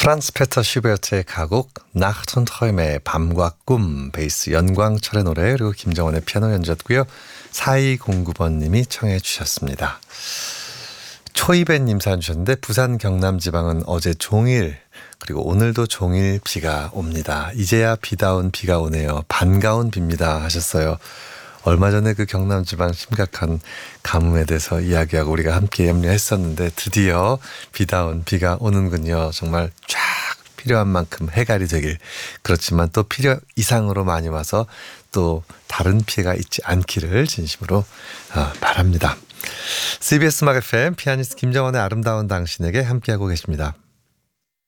프란츠 페터 슈베르트의 가곡 나cht und Träume 밤과 꿈, 베이스 연광철의 노래, 그리고 김정원의 피아노 연주였고요. 4209번님이 청해 주셨습니다. 초이벤님 사연 주셨는데 부산 경남 지방은 어제 종일 그리고 오늘도 종일 비가 옵니다. 이제야 비다운 비가 오네요. 반가운 비입니다 하셨어요. 얼마 전에 그 경남 지방 심각한 가뭄에 대해서 이야기하고 우리가 함께 염려했었는데 드디어 비다운 비가 오는군요. 정말 쫙 필요한 만큼 해갈이 되길. 그렇지만 또 필요 이상으로 많이 와서 또 다른 피해가 있지 않기를 진심으로 바랍니다. CBS 음악 FM 피아니스트 김정원의 아름다운 당신에게 함께하고 계십니다.